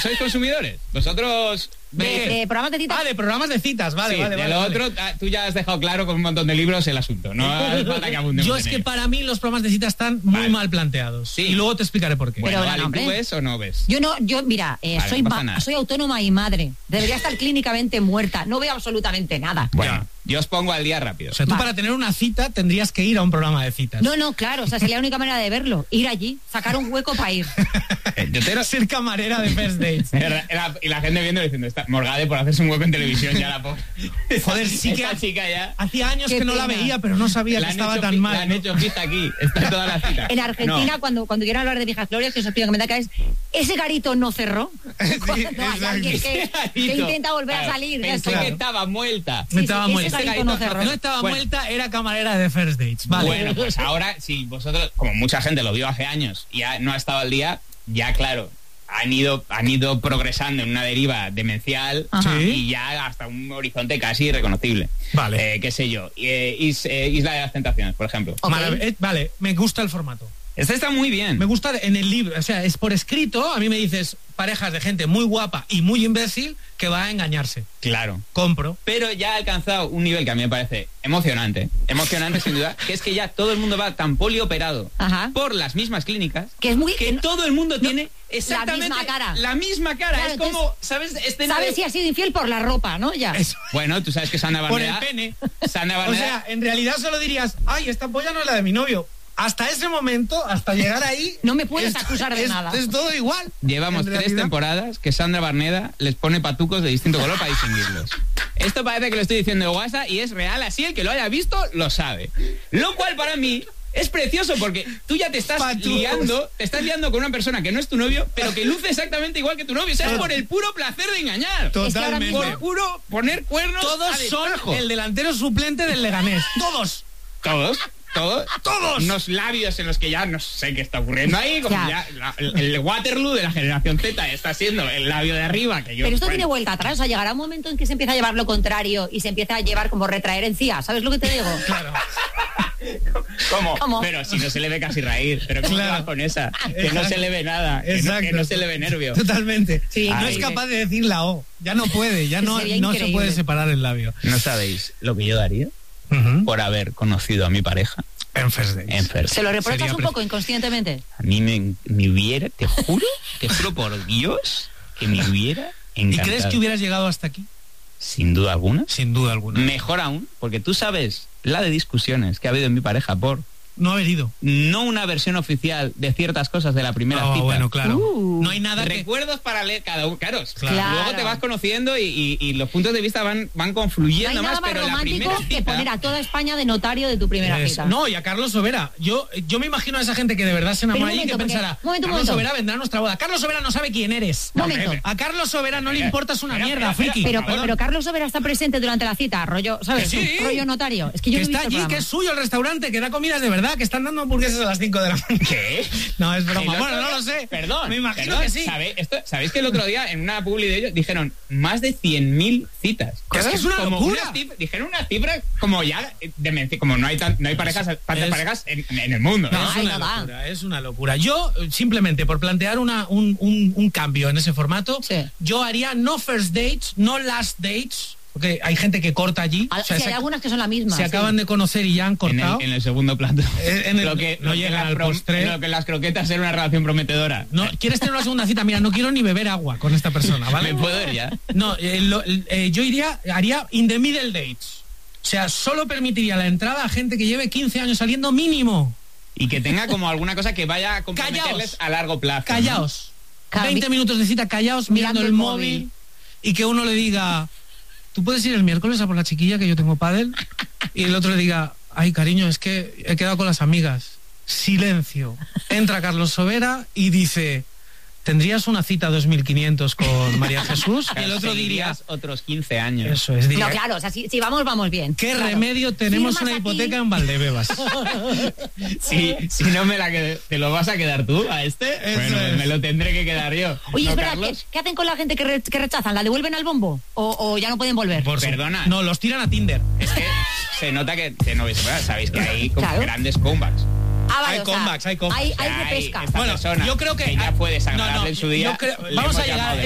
sois consumidores. Vosotros... De programas de citas. De programas de citas, vale. Lo otro, tú ya has dejado claro con un montón de libros el asunto. No hace falta que abundemos. Yo es que para mí los programas de citas están muy mal planteados. Sí. Y luego te explicaré por qué. Bueno, Pero, vale, hombre. ¿tú ves o no ves? Yo mira, Vale, no pasa nada. soy autónoma y madre. Debería estar clínicamente muerta. No veo absolutamente nada. Bueno, yo os pongo al día rápido. O sea, tú Vale. para tener una cita tendrías que ir a un programa de citas. No, claro, o sea, sería la única manera de verlo. Ir allí, sacar un hueco para ir. Yo te lo... Ser camarera de First Dates. Y la gente viendo diciendo, está Morgade por hacerse un hueco en televisión, ya la pobre. Joder, sí que Esta chica ya... hacía años Qué que no la pena. veía, pero no sabía La que han estaba hecho tan la mal. han ¿no? hecho fiesta aquí, está toda la cita. En Argentina, No. cuando quieran hablar de viejas glorias, que os explico que me da que es ese garito no cerró. No, hay exacto. alguien Ese que garito. intenta volver a salir. ya Pensé está. que estaba muerta. Sí, Estaba ese muerta. garito no cerró. No estaba Bueno. muerta, era camarera de First Dates. Vale. Bueno, pues ahora, si vosotros, como mucha gente lo vio hace años y ya no ha estado al día, ya claro, han ido progresando en una deriva demencial. Ajá. Y ya hasta un horizonte casi irreconocible. Vale. Qué sé yo. Isla de las Tentaciones, por ejemplo. Ok. Vale, me gusta el formato. Este está muy bien. Me gusta en el libro, o sea, es por escrito. A mí me dices parejas de gente muy guapa y muy imbécil que va a engañarse. Claro. Compro. Pero ya ha alcanzado un nivel que a mí me parece emocionante sin duda, que es que ya todo el mundo va tan polioperado Ajá. por las mismas clínicas Que es muy... que todo el mundo tiene exactamente misma cara. la misma cara. Claro, Es como, ¿sabes? Sabes si ha sido infiel por la ropa, ¿no? Ya. Eso. Bueno, tú sabes que Sandra Por el Barneda... pene. Sandra O Barneda... sea, en realidad solo dirías, ay, esta polla no es la de mi novio. Hasta ese momento, hasta llegar ahí... No me puedes acusar de nada. Es todo igual. Llevamos En 3 realidad. temporadas que Sandra Barneda les pone patucos de distinto color para distinguirlos. Esto parece que lo estoy diciendo de WhatsApp y es real, así el que lo haya visto lo sabe. Lo cual para mí es precioso porque tú ya te estás liando con una persona que no es tu novio, pero que luce exactamente igual que tu novio. O sea, es por el puro placer de engañar. Totalmente. Por puro poner cuernos. Todos a son destajo. el delantero suplente del Leganés. Todos. Todos. Unos labios en los que ya no sé qué está ocurriendo ahí, como Ya. el Waterloo de la generación Z está siendo el labio de arriba. Que yo, Pero esto bueno, tiene vuelta atrás, o sea, llegará un momento en que se empieza a llevar lo contrario y se empieza a llevar como retraer encía, ¿sabes lo que te digo? Claro. ¿Cómo? Pero si no se le ve casi raíz, pero ¿cómo Claro. te vas con esa? Que no se le ve nada, que no se le ve nervio. Totalmente. Sí, no es increíble. capaz de decir la O. Ya no puede, ya no Sería se increíble. puede separar el labio. No sabéis lo que yo daría por haber conocido a mi pareja En First Dates. en First. ¿Se lo reprochas Sería un poco inconscientemente? A mí me hubiera, te juro por Dios, que me hubiera ¿Y encantado. crees que hubieras llegado hasta aquí? Sin duda alguna. Sin duda alguna. Mejor aún, porque tú sabes la de discusiones que ha habido en mi pareja por No haber ido. no una versión oficial de ciertas cosas de la primera cita. Bueno, claro. No hay nada que... Recuerdos para leer cada uno, claro. Claro. Luego te vas conociendo y los puntos de vista van No hay confluyendo nada más, más pero la romántico primera que cita... poner a toda España de notario de tu primera Es- cita. no, y a Carlos Sobera. Yo me imagino a esa gente que de verdad se enamora Pero un ahí que momento, pensará, porque- Carlos momento. Sobera vendrá a nuestra boda. Carlos Sobera no sabe quién eres. Momento. A Carlos Sobera no le importas una mierda, friki. Pero Carlos Sobera está presente durante la cita, rollo, ¿sabes? Que sí. Rollo notario. Es que yo Que no he está visto el allí, programa. que es suyo el restaurante, que da comidas de verdad, que están dando hamburguesas a las 5 de la mañana. ¿Qué? No, es broma. El Bueno, otro- no lo sé. Perdón. Me imagino perdón. que sí. ¿Sabéis que el otro día en una publi de ellos dijeron más de 100.000 citas? Que es una Como locura. dijeron una cifra como ya demencia, como no hay parejas, tantas parejas en el mundo. No, ¿eh? es Ay, una no da. locura, es una locura. Yo, simplemente por plantear un cambio en ese formato, Sí. yo haría no first dates, no last dates, porque hay gente que corta allí. Ah, O sea, sí, hay algunas que son la misma. se sí. acaban de conocer y ya han En cortado. el segundo plato. En el- lo que no llegan las al postre. Lo que las croquetas era una relación prometedora. No, ¿quieres tener una segunda cita? Mira, no quiero ni beber agua con esta persona, ¿vale? ¿Me puedo ir ya? No, yo haría in the middle dates. O sea, solo permitiría la entrada a gente que lleve 15 años saliendo mínimo. Y que tenga como alguna cosa que vaya a comprometerles Callaos. a largo plazo. ¿no? Callaos. Claro, 20 minutos de cita callaos, mirando el móvil. Y que uno le diga, ¿tú puedes ir el miércoles a por la chiquilla que yo tengo pádel? Y el otro le diga, ay, cariño, es que he quedado con las amigas. Silencio. Entra Carlos Sobera y dice, ¿tendrías una cita 2500 con María Jesús? Y el otro diría, Seguirías otros 15 años. eso es, diría, No, claro, o sea, si vamos bien. ¿qué Claro. remedio? Tenemos Firmas una aquí. hipoteca en Valdebebas. Si no ¿te lo vas a quedar tú a este? Eso Bueno, es. me lo tendré que quedar yo. Oye, ¿No, es verdad, Carlos? ¿qué hacen con la gente que rechazan? ¿La devuelven al bombo? ¿O ya no pueden volver? Perdona. No, los tiran a Tinder. Es que se nota que no veis, bueno, sabéis que hay como Claro. grandes comebacks. Ah, vale, Hay o sea, comebacks, hay comebacks. hay O sea, repesca. esta Bueno, persona yo creo que ya fue desagradable no, en su día. yo creo- le vamos hemos a llegar llamado de